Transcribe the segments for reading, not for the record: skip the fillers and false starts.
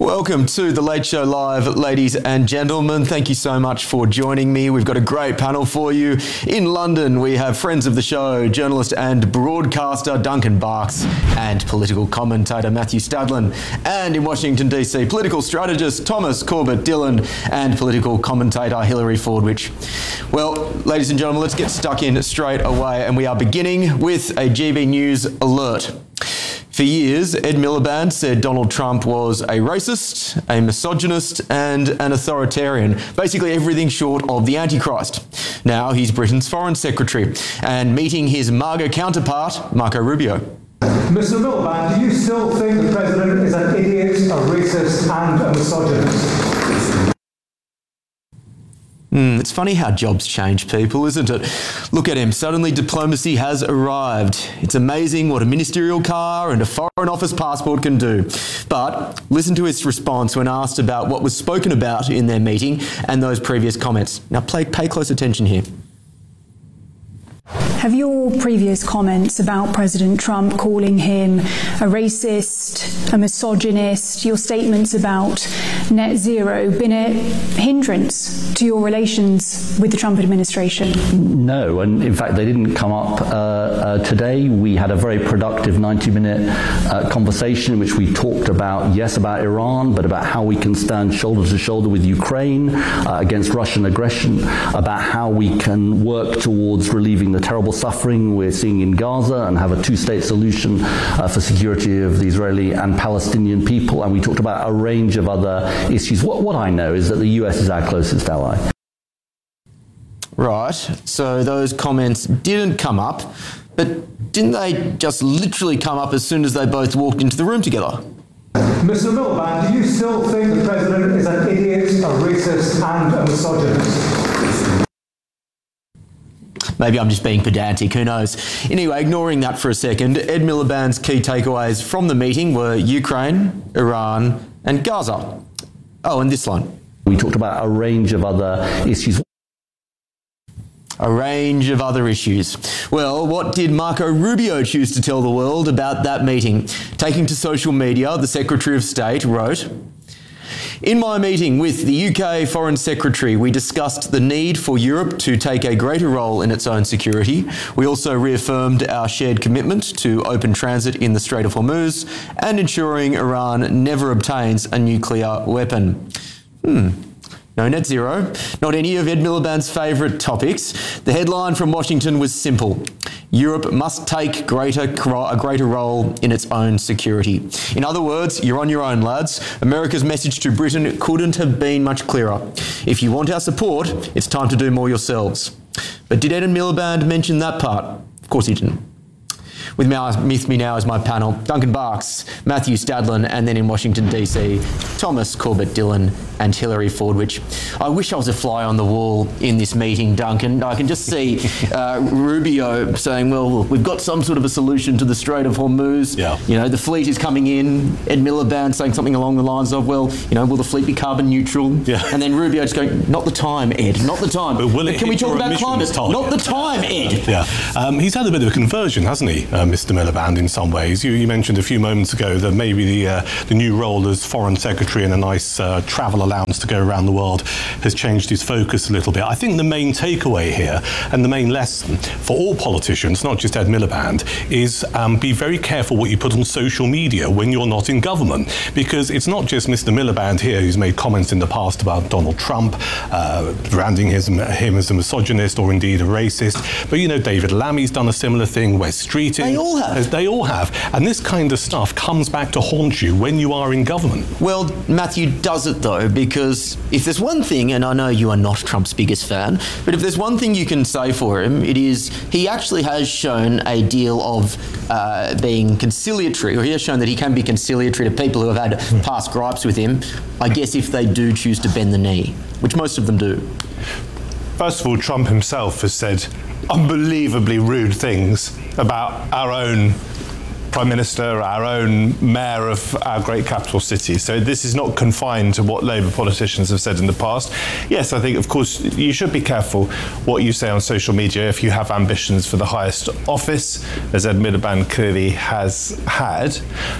Welcome to The Late Show Live, ladies and gentlemen. Thank you so much for joining me. We've got a great panel for you. In London, we have friends of the show, journalist and broadcaster Duncan Barks and political commentator Matthew Stadlen. And in Washington, D.C., political strategist Thomas Corbett-Dillon and political commentator Hilary Fordwich. Well, ladies and gentlemen, let's get stuck in straight away. And we are beginning with a GB News alert. For years, Ed Miliband said Donald Trump was a racist, a misogynist and an authoritarian, basically everything short of the Antichrist. Now he's Britain's Foreign Secretary and meeting his MAGA counterpart, Marco Rubio. Mr. Miliband, do you still think the President is an idiot, a racist and a misogynist? It's funny how jobs change people, isn't it? Look at him. Suddenly diplomacy has arrived. It's amazing what a ministerial car and a Foreign Office passport can do. But listen to his response when asked about what was spoken about in their meeting and those previous comments. Now pay close attention here. Have your previous comments about President Trump calling him a racist, a misogynist, your statements about net zero been a hindrance to your relations with the Trump administration? No, and in fact they didn't come up today. We had a very productive 90-minute conversation in which we talked about, yes, about Iran, but about how we can stand shoulder to shoulder with Ukraine against Russian aggression, about how we can work towards relieving the terrible suffering we're seeing in Gaza and have a two-state solution for security of the Israeli and Palestinian people. And we talked about a range of other issues. What I know is that the US is our closest ally. Right, so those comments didn't come up, but didn't they just literally come up as soon as they both walked into the room together? Mr. Miliband, do you still think the President is an idiot, a racist and a misogynist? Maybe I'm just being pedantic, who knows? Anyway, ignoring that for a second, Ed Miliband's key takeaways from the meeting were Ukraine, Iran and Gaza. Oh, and this line. We talked about a range of other issues. A range of other issues. Well, what did Marco Rubio choose to tell the world about that meeting? Taking to social media, the Secretary of State wrote, "In my meeting with the UK Foreign Secretary, we discussed the need for Europe to take a greater role in its own security. We also reaffirmed our shared commitment to open transit in the Strait of Hormuz and ensuring Iran never obtains a nuclear weapon." No net zero, not any of Ed Miliband's favourite topics. The headline from Washington was simple. Europe must take a greater role in its own security. In other words, you're on your own, lads. America's message to Britain couldn't have been much clearer. If you want our support, it's time to do more yourselves. But did Ed Miliband mention that part? Of course he didn't. With me now is my panel, Duncan Barks, Matthew Stadlen, and then in Washington, D.C., Thomas Corbett-Dillon and Hilary Fordwich. I wish I was a fly on the wall in this meeting, Duncan. I can just see Rubio saying, well, we've got some sort of a solution to the Strait of Hormuz. Yeah. You know, the fleet is coming in. Ed Miliband saying something along the lines of, well, you know, will the fleet be carbon neutral? Yeah. And then Rubio just going, not the time, Ed, not the time. But will it Can we talk about climate? Target? Not the time, Ed. Yeah. He's had a bit of a conversion, hasn't he, Mr. Miliband, in some ways? You mentioned a few moments ago that maybe the new role as Foreign Secretary and a nice travel allowance to go around the world has changed his focus a little bit. I think the main takeaway here and the main lesson for all politicians, not just Ed Miliband, is be very careful what you put on social media when you're not in government, because it's not just Mr. Miliband here who's made comments in the past about Donald Trump, branding him as a misogynist or indeed a racist, but you know, David Lammy's done a similar thing, Wes Streeting. They all have. They all have. And this kind of stuff comes back to haunt you when you are in government. Well, Matthew does it though, because if there's one thing, and I know you are not Trump's biggest fan, but if there's one thing you can say for him, it is he actually has shown a deal of being conciliatory, or he has shown that he can be conciliatory to people who have had past gripes with him, I guess if they do choose to bend the knee, which most of them do. First of all, Trump himself has said unbelievably rude things about our own Prime Minister, our own Mayor of our great capital city. So this is not confined to what Labour politicians have said in the past. Yes, I think, of course, you should be careful what you say on social media if you have ambitions for the highest office, as Ed Miliband clearly has had.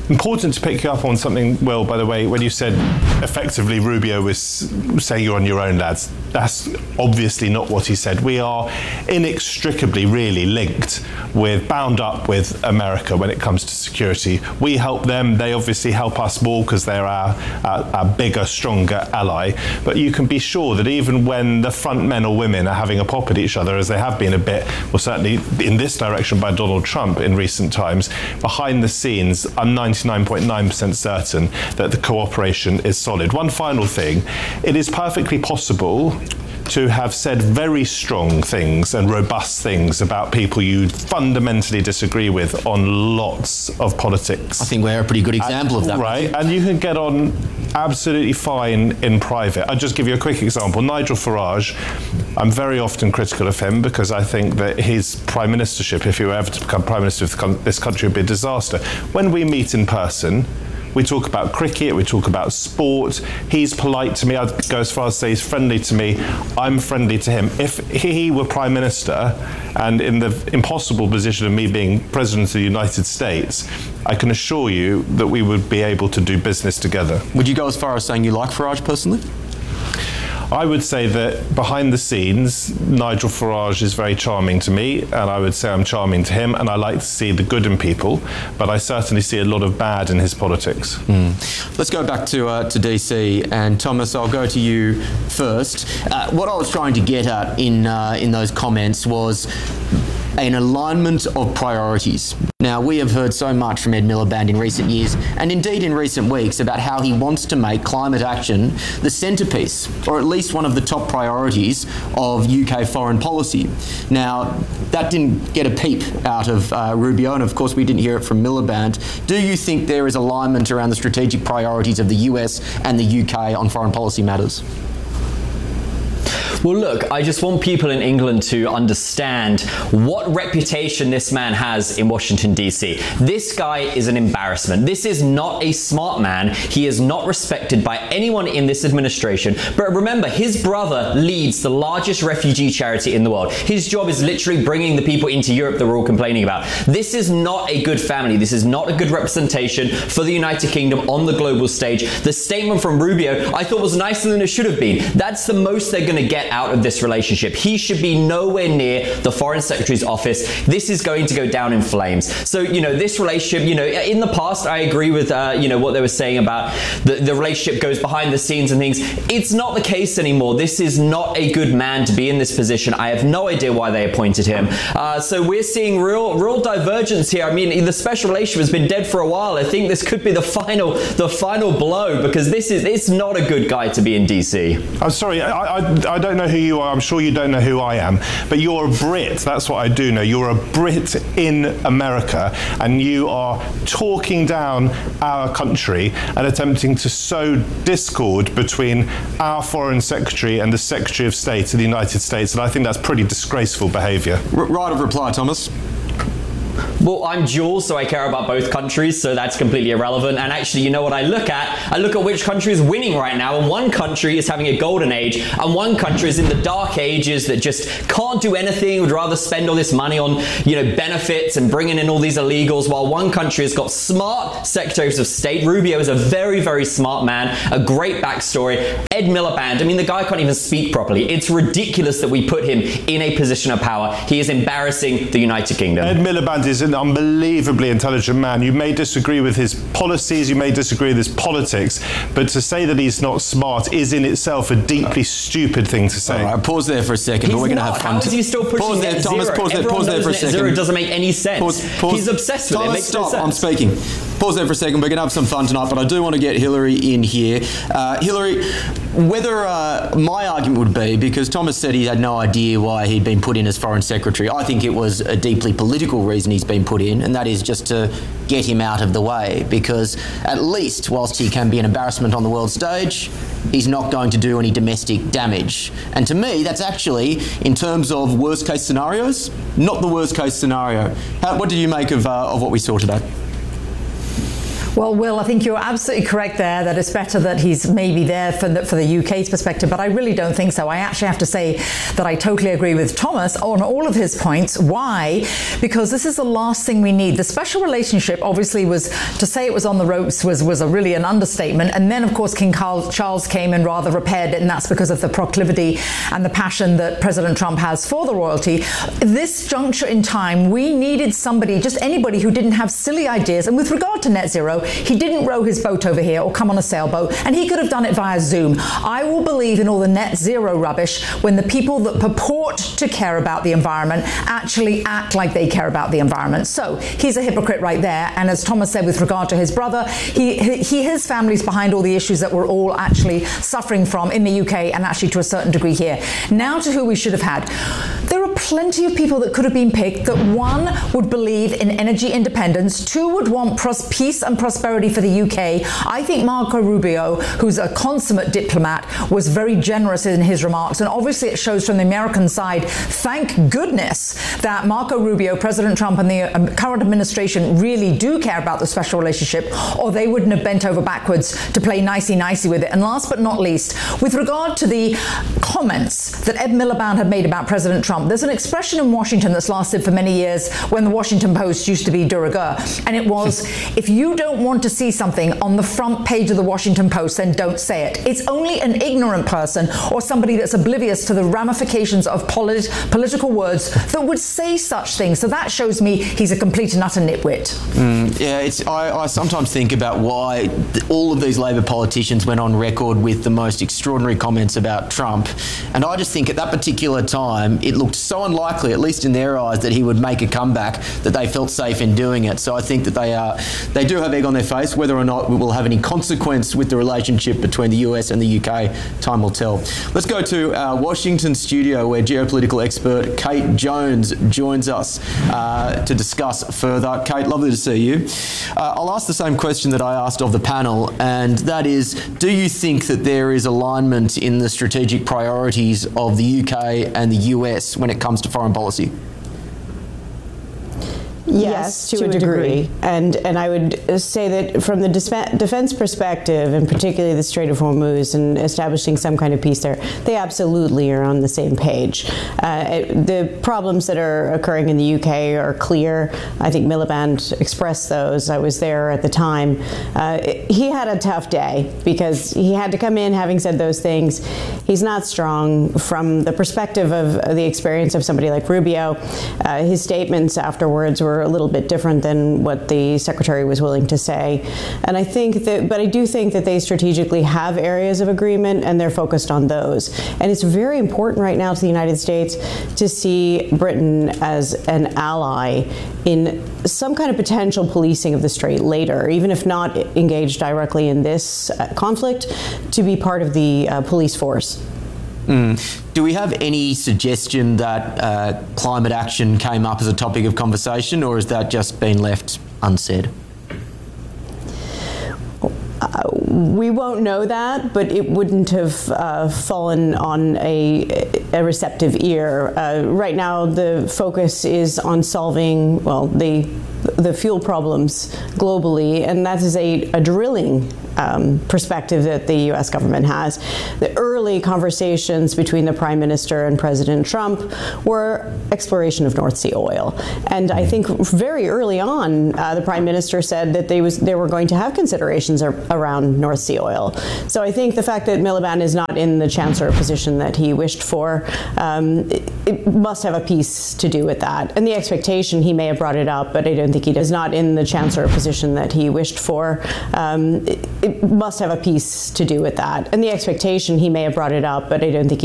important to pick you up on something, Will, by the way, when you said effectively Rubio was saying you're on your own, lads. That's obviously not what he said. We are inextricably really linked bound up with America when it comes to security. We help them, they obviously help us more because they're our bigger, stronger ally. But you can be sure that even when the front men or women are having a pop at each other, as they have been a bit, well, certainly in this direction by Donald Trump in recent times, behind the scenes, I'm 99.9% certain that the cooperation is solid. One final thing, it is perfectly possible to have said very strong things and robust things about people you fundamentally disagree with on lots of politics. I think we're a pretty good example of that. Right, and you can get on absolutely fine in private. I'll just give you a quick example. Nigel Farage, I'm very often critical of him because I think that his prime ministership, if he were ever to become prime minister of this country, would be a disaster. When we meet in person, we talk about cricket, we talk about sport. He's polite to me. I'd go as far as to say he's friendly to me. I'm friendly to him. If he were Prime Minister and in the impossible position of me being President of the United States, I can assure you that we would be able to do business together. Would you go as far as saying you like Farage personally? I would say that behind the scenes, Nigel Farage is very charming to me, and I would say I'm charming to him, and I like to see the good in people, but I certainly see a lot of bad in his politics. Let's go back to DC, and Thomas, I'll go to you first. What I was trying to get at in those comments was an alignment of priorities. Now, we have heard so much from Ed Miliband in recent years, and indeed in recent weeks, about how he wants to make climate action the centrepiece, or at least one of the top priorities of UK foreign policy. Now, that didn't get a peep out of Rubio, and of course we didn't hear it from Miliband. Do you think there is alignment around the strategic priorities of the US and the UK on foreign policy matters? Well, look, I just want people in England to understand what reputation this man has in Washington, D.C. This guy is an embarrassment. This is not a smart man. He is not respected by anyone in this administration. But remember, his brother leads the largest refugee charity in the world. His job is literally bringing the people into Europe that we're all complaining about. This is not a good family. This is not a good representation for the United Kingdom on the global stage. The statement from Rubio, I thought was nicer than it should have been. That's the most they're going to get out of this relationship. He should be nowhere near the Foreign Secretary's office. This is going to go down in flames. So, this relationship, in the past, I agree with, what they were saying about the relationship goes behind the scenes and things. It's not the case anymore. This is not a good man to be in this position. I have no idea why they appointed him. So we're seeing real divergence here. I mean, the special relationship has been dead for a while. I think this could be the final blow, because it's not a good guy to be in DC. I'm sorry, I don't know who you are. I'm sure you don't know who I am, but you're a Brit. That's what I do know. You're a Brit in America, and you are talking down our country and attempting to sow discord between our Foreign Secretary and the Secretary of State of the United States, and I think that's pretty disgraceful behaviour. Right of reply, Thomas. Well, I'm dual, so I care about both countries, so that's completely irrelevant. And actually, you know what I look at? I look at which country is winning right now, and one country is having a golden age, and one country is in the dark ages that just can't do anything, would rather spend all this money on, benefits and bringing in all these illegals, while one country has got smart secretaries of state. Rubio is a very, very smart man, a great backstory. Ed Miliband, the guy can't even speak properly. It's ridiculous that we put him in a position of power. He is embarrassing the United Kingdom. Ed Miliband is an unbelievably intelligent man. You may disagree with his policies, you may disagree with his politics, but to say that he's not smart is in itself a deeply stupid thing to say. All right, pause there for a second, but we're going to have fun. How is he still pushing pause there, net Thomas, zero? pause there for a second. Zero doesn't make any sense. He's obsessed with it. It makes no sense. I'm speaking. Pause there for a second. We're going to have some fun tonight, but I do want to get Hillary in here. Hillary, whether my argument would be, because Thomas said he had no idea why he'd been put in as Foreign Secretary, I think it was a deeply political reason he's been put in, and that is just to get him out of the way, because at least whilst he can be an embarrassment on the world stage, he's not going to do any domestic damage. And to me, that's actually, in terms of worst case scenarios, not the worst case scenario. What did you make of what we saw today? Well, Will, I think you're absolutely correct there, that it's better that he's maybe there for the UK's perspective, but I really don't think so. I actually have to say that I totally agree with Thomas on all of his points. Why? Because this is the last thing we need. The special relationship obviously was, to say it was on the ropes was really an understatement. And then, of course, King Charles came and rather repaired it, and that's because of the proclivity and the passion that President Trump has for the royalty. This juncture in time, we needed somebody, just anybody who didn't have silly ideas. And with regard to net zero, he didn't row his boat over here or come on a sailboat, and he could have done it via Zoom. I will believe in all the net zero rubbish when the people that purport to care about the environment actually act like they care about the environment. So he's a hypocrite right there. And as Thomas said with regard to his brother, his family's behind all the issues that we're all actually suffering from in the UK and actually to a certain degree here. Now to who we should have had. There are plenty of people that could have been picked that, one, would believe in energy independence, two, would want peace and prosperity for the UK. I think Marco Rubio, who's a consummate diplomat, was very generous in his remarks, and obviously it shows from the American side, thank goodness, that Marco Rubio, President Trump and the current administration really do care about the special relationship, or they wouldn't have bent over backwards to play nicey-nicey with it. And last but not least, with regard to the comments that Ed Miliband had made about President Trump, there's an expression in Washington that's lasted for many years when the Washington Post used to be de rigueur, and it was, if you don't want to see something on the front page of the Washington Post, then don't say it. It's only an ignorant person or somebody that's oblivious to the ramifications of political words that would say such things. So that shows me he's a complete and utter nitwit. I sometimes think about why all of these Labor politicians went on record with the most extraordinary comments about Trump, and I just think at that particular time it looked so unlikely, at least in their eyes, that he would make a comeback, that they felt safe in doing it. So I think that they do have egg on their face. Whether or not it will have any consequence with the relationship between the US and the UK, time will tell. Let's go to our Washington studio where geopolitical expert Kate Jones joins us to discuss further. Kate, lovely to see you. I'll ask the same question that I asked of the panel, and that is, do you think that there is alignment in the strategic priorities of the UK and the US when it comes to foreign policy? Yes, to a degree. And I would say that from the defense perspective, and particularly the Strait of Hormuz and establishing some kind of peace there, they absolutely are on the same page. The problems that are occurring in the UK are clear. I think Miliband expressed those. I was there at the time. He had a tough day because he had to come in having said those things. He's not strong from the perspective of the experience of somebody like Rubio. His statements afterwards were a little bit different than what the secretary was willing to say. And I think that, but I do think that they strategically have areas of agreement and they're focused on those. And it's very important right now to the United States to see Britain as an ally in some kind of potential policing of the Strait later, even if not engaged directly in this conflict, to be part of the police force. Do we have any suggestion that climate action came up as a topic of conversation, or has that just been left unsaid? We won't know that, but it wouldn't have fallen on a receptive ear. Right now, the focus is on solving, well, the fuel problems globally, and that is a drilling perspective that the U.S. government has. The early conversations between the Prime Minister and President Trump were exploration of North Sea oil. And I think very early on, the Prime Minister said that they were going to have considerations around North Sea oil. So I think the fact that Miliband is not in the Chancellor position that he wished for, it must have a piece to do with that. And the expectation, he may have brought it up, but I don't think he is not in the Chancellor position that he wished for. It must have a piece to do with that. And the expectation, he may have brought it up, but I don't think